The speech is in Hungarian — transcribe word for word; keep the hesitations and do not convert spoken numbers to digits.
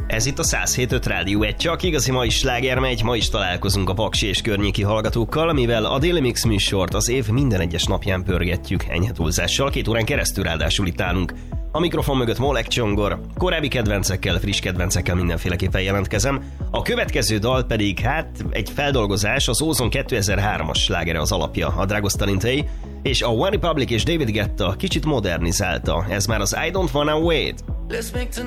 Ez itt a száz hét öt Rádió, egy csak igazi mai sláger megy, ma is találkozunk a Paksi és környéki hallgatókkal, amivel a Daily Mix műsort az év minden egyes napján pörgetjük enyhe túlzással, két órán keresztül ráadásul itt állunk. A mikrofon mögött Molek Csongor, korábbi kedvencekkel, friss kedvencekkel mindenféleképpen jelentkezem. A következő dal pedig, hát egy feldolgozás, az Ozone kétezer-hármas slágere az alapja, a Dragos Talentai, és a One Republic és David Guetta kicsit modernizálta, ez már az I Don't Wanna Wait.